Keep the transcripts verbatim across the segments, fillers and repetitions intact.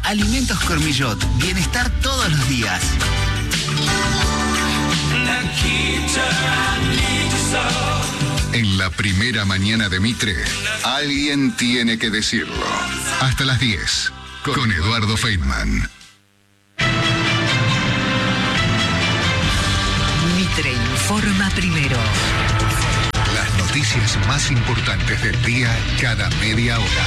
Alimentos Cormillot, bienestar todos los días. En la primera mañana de Mitre, alguien tiene que decirlo. Hasta las diez, con Eduardo Feynman. Mitre informa primero. Las noticias más importantes del día cada media hora.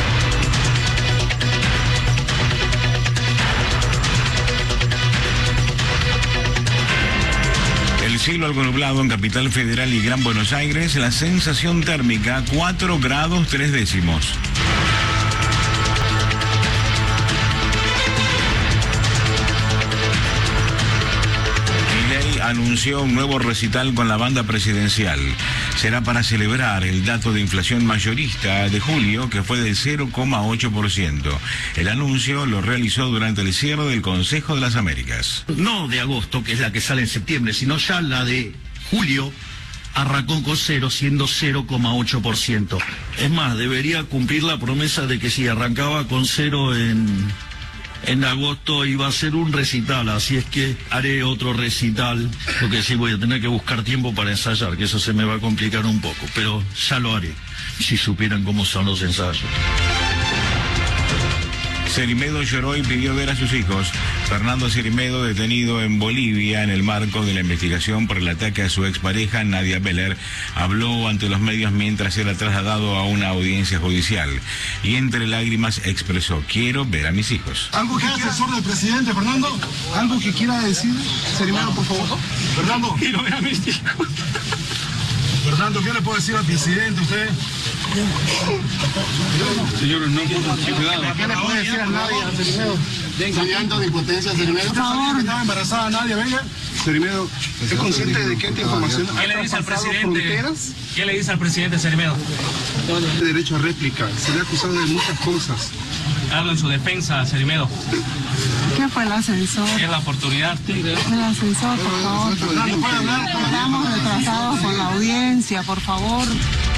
El cielo algo nublado en Capital Federal y Gran Buenos Aires. La sensación térmica cuatro grados tres décimos. Milei anunció un nuevo recital con la banda presidencial. Será para celebrar el dato de inflación mayorista de julio, que fue del cero coma ocho por ciento. El anuncio lo realizó durante el cierre del Consejo de las Américas. No de agosto, que es la que sale en septiembre, sino ya la de julio, arrancó con cero, siendo cero coma ocho por ciento. Es más, debería cumplir la promesa de que si arrancaba con cero en, en agosto iba a ser un recital, así es que haré otro recital, porque sí voy a tener que buscar tiempo para ensayar, que eso se me va a complicar un poco, pero ya lo haré, si supieran cómo son los ensayos. Cerimedo lloró y pidió ver a sus hijos. Fernando Cerimedo, detenido en Bolivia en el marco de la investigación por el ataque a su expareja Nadia Beller, habló ante los medios mientras era trasladado a una audiencia judicial y entre lágrimas expresó: quiero ver a mis hijos. ¿Algo que asesor del presidente, Fernando? ¿Algo que quiera decir? Cerimedo, por favor. Fernando. Quiero ver a mis hijos. Fernando, ¿qué le puedo decir al presidente usted? Señores, no, cuidado. ¿Qué le puede decir a Nadia, Cerimedo? ¿Está llanto de impotencia, Cerimedo? ¿Usted sabía que estaba embarazada Nadia? Venga. Cerimedo, ¿es consciente de que esta información ¿Qué le dice al presidente? Fronteras? ¿Qué le dice al presidente Cerimedo? Tiene derecho a réplica. Se le ha acusado de muchas cosas. Habla en su defensa, Cerimedo. ¿Qué fue el ascensor? Es la oportunidad. El ascensor, por favor. Fernando, ¿puede hablar? Estamos retrasados con la audiencia, por favor.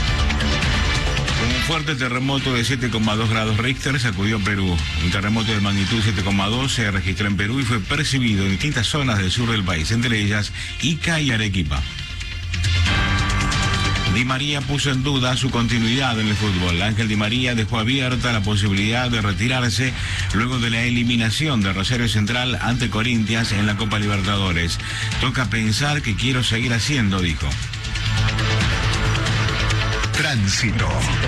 Un fuerte terremoto de siete coma dos grados Richter sacudió Perú. Un terremoto de magnitud siete coma dos se registró en Perú y fue percibido en distintas zonas del sur del país, entre ellas Ica y Arequipa. Di María puso en duda su continuidad en el fútbol. Ángel Di María dejó abierta la posibilidad de retirarse luego de la eliminación de Rosario Central ante Corinthians en la Copa Libertadores. Toca pensar qué quiero seguir haciendo, dijo. Tránsito.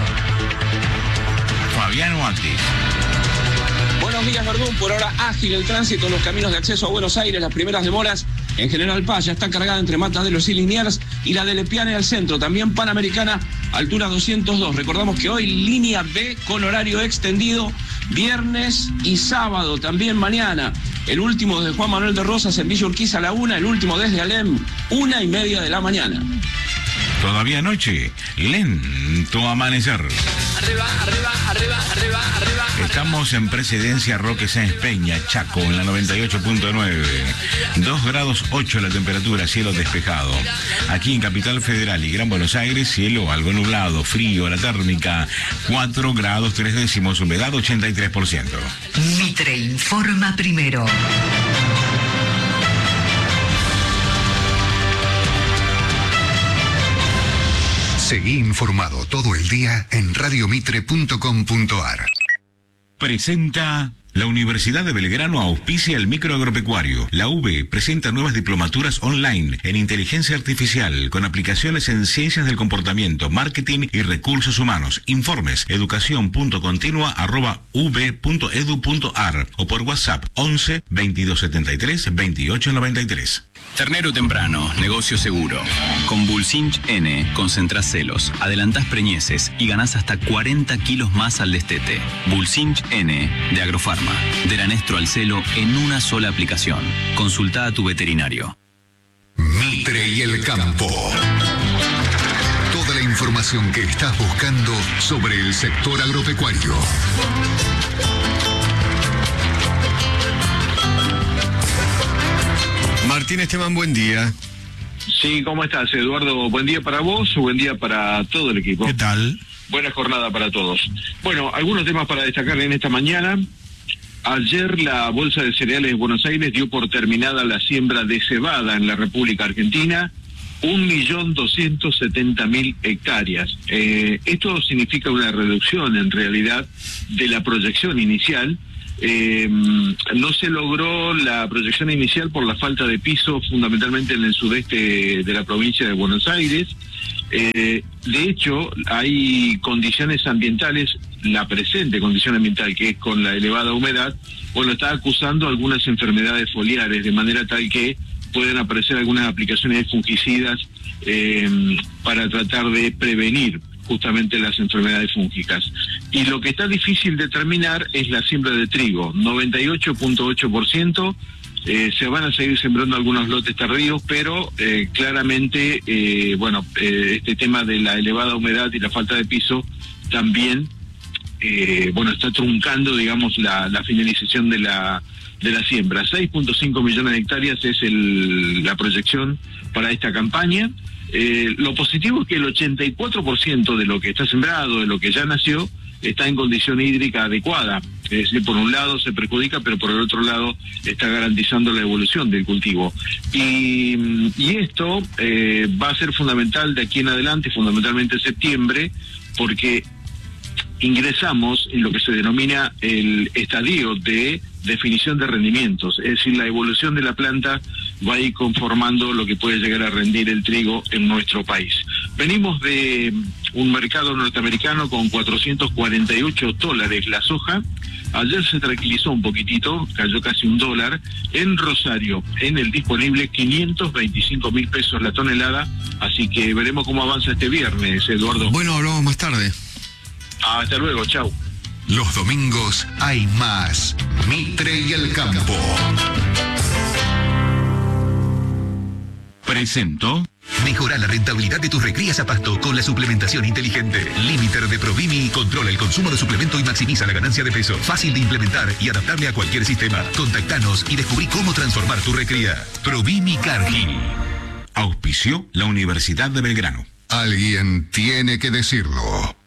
Fabiano Actis. Buenos días, Verdún. Por ahora ágil el tránsito en los caminos de acceso a Buenos Aires. Las primeras demoras en General Paz ya está cargada entre Mataderos y Liniers y la de Lepiane al centro. También Panamericana, altura doscientos dos. Recordamos que hoy línea B con horario extendido, viernes y sábado. También mañana. El último desde Juan Manuel de Rosas en Villa Urquiza a la una. El último desde Alem, una y media de la mañana. Todavía anoche, lento amanecer. Arriba, arriba, arriba, arriba, arriba. Estamos en Presidencia Roque Sáenz Peña, Chaco, en la noventa y ocho punto nueve. dos grados ocho la temperatura, cielo despejado. Aquí en Capital Federal y Gran Buenos Aires, cielo algo nublado, frío, la térmica cuatro grados tres décimos, humedad ochenta y tres por ciento. Mitre informa primero. Seguí informado todo el día en radiomitre punto com punto ar. Presenta... La Universidad de Belgrano auspicia el microagropecuario. La U B presenta nuevas diplomaturas online en inteligencia artificial con aplicaciones en ciencias del comportamiento, marketing y recursos humanos. Informes educación punto continua arroba u b punto edu punto ar o por WhatsApp once veintidós setenta y tres veintiocho noventa y tres. Ternero temprano, negocio seguro. Con Bulsinch N, concentrás celos, adelantás preñeces y ganás hasta cuarenta kilos más al destete. Bulsinch N, de Agrofarma. De Lanestro al celo en una sola aplicación. Consulta a tu veterinario. Mitre y el campo. Toda la información que estás buscando sobre el sector agropecuario. Martín Esteban, buen día. Sí, ¿cómo estás, Eduardo? Buen día para vos, buen día para todo el equipo. ¿Qué tal? Buena jornada para todos. Bueno, algunos temas para destacar en esta mañana. Ayer la Bolsa de Cereales de Buenos Aires dio por terminada la siembra de cebada en la República Argentina, un millón doscientos setenta mil hectáreas. Eh, esto significa una reducción en realidad de la proyección inicial. Eh, no se logró la proyección inicial por la falta de piso, fundamentalmente en el sudeste de la provincia de Buenos Aires. Eh, de hecho, hay condiciones ambientales, la presente condición ambiental, que es con la elevada humedad, bueno, está acusando algunas enfermedades foliares, de manera tal que pueden aparecer algunas aplicaciones de fungicidas eh, para tratar de prevenir justamente las enfermedades fúngicas. Y lo que está difícil determinar es la siembra de trigo, noventa y ocho punto ocho por ciento. Eh, se van a seguir sembrando algunos lotes tardíos, pero eh, claramente, eh, bueno, eh, este tema de la elevada humedad y la falta de piso también, eh, bueno, está truncando, digamos, la, la finalización de la de la siembra. seis punto cinco millones de hectáreas es el, la proyección para esta campaña. Eh, lo positivo es que el ochenta y cuatro por ciento de lo que está sembrado, de lo que ya nació, está en condición hídrica adecuada. Es decir, por un lado se perjudica, pero por el otro lado está garantizando la evolución del cultivo. Y, y esto eh, va a ser fundamental de aquí en adelante, fundamentalmente en septiembre, porque ingresamos en lo que se denomina el estadio de definición de rendimientos, es decir, la evolución de la planta va a ir conformando lo que puede llegar a rendir el trigo en nuestro país. Venimos de un mercado norteamericano con cuatrocientos cuarenta y ocho dólares la soja. Ayer se tranquilizó un poquitito, cayó casi un dólar. En Rosario, en el disponible, quinientos veinticinco mil pesos la tonelada, así que veremos cómo avanza este viernes, Eduardo. Bueno, hablamos más tarde. Hasta luego, chau. Los domingos hay más. Mitre y el campo. Presento. Mejora la rentabilidad de tus recrías a pasto con la suplementación inteligente. Limiter de Provimi controla el consumo de suplemento y maximiza la ganancia de peso. Fácil de implementar y adaptable a cualquier sistema. Contactanos y descubrí cómo transformar tu recría. Provimi Cargill. Auspició la Universidad de Belgrano. Alguien tiene que decirlo.